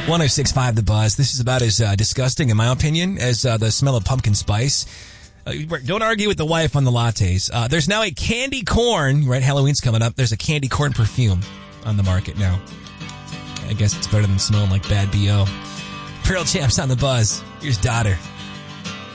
106.5 The Buzz. This is about as disgusting, in my opinion, as the smell of pumpkin spice. Don't argue with the wife on the lattes. There's now a candy corn, right? Halloween's coming up. There's a candy corn perfume on the market now. I guess it's better than smelling like bad B.O. Pearl Champs on The Buzz. Here's Daughter.